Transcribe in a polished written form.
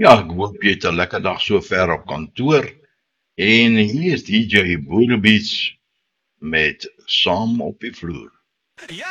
Ja, ek hoop jy het 'n lekker dag so ver op kantoor. En hier is DJ Boerebeats met Saam op die vloer. Ja,